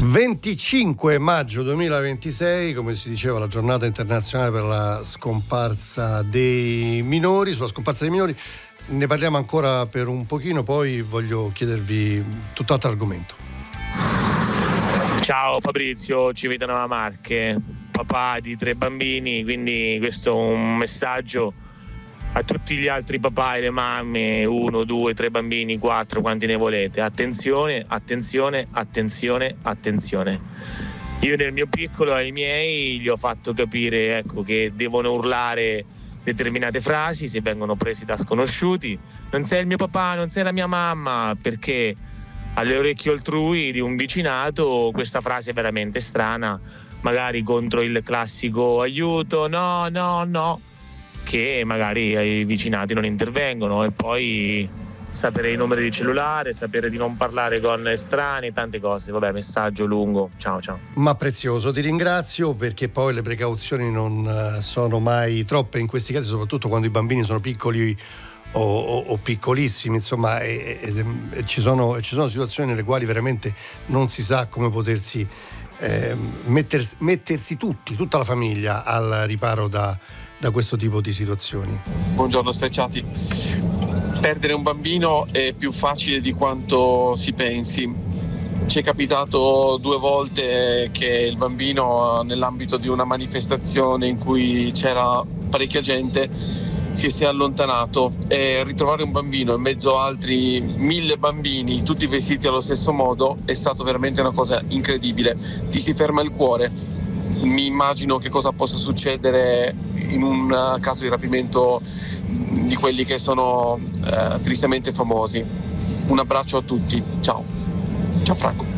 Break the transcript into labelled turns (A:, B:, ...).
A: 25 maggio 2026, come si diceva, la giornata internazionale per la scomparsa dei minori. Sulla scomparsa dei minori ne parliamo ancora per un pochino, poi voglio chiedervi tutt'altro argomento.
B: Ciao Fabrizio, ci vedono a Marche, papà di 3 bambini, quindi questo è un messaggio a tutti gli altri papà e le mamme, 1, 2, 3 bambini, 4, quanti ne volete. Attenzione, attenzione, attenzione, attenzione. Io nel mio piccolo ai miei gli ho fatto capire, ecco, che devono urlare determinate frasi se vengono presi da sconosciuti. Non sei il mio papà, non sei la mia mamma, perché alle orecchie altrui di un vicinato questa frase è veramente strana, magari contro il classico aiuto, no, no, no, che magari ai vicinati non intervengono. E poi sapere i numeri di cellulare, sapere di non parlare con estranei, tante cose. Vabbè, messaggio lungo, ciao.
A: Ma prezioso, ti ringrazio, perché poi le precauzioni non sono mai troppe in questi casi, soprattutto quando i bambini sono piccoli o piccolissimi, insomma, e ci sono situazioni nelle quali veramente non si sa come potersi mettersi tutta la famiglia al riparo da questo tipo di situazioni.
C: Buongiorno Strecciati. Perdere un bambino è più facile di quanto si pensi. Ci è capitato 2 volte che il bambino, nell'ambito di una manifestazione in cui c'era parecchia gente, si sia allontanato, e ritrovare un bambino in mezzo a altri 1000 bambini tutti vestiti allo stesso modo è stato veramente una cosa incredibile. Ti si ferma il cuore. Mi immagino che cosa possa succedere in un caso di rapimento di quelli che sono tristemente famosi. Un abbraccio a tutti, ciao Franco.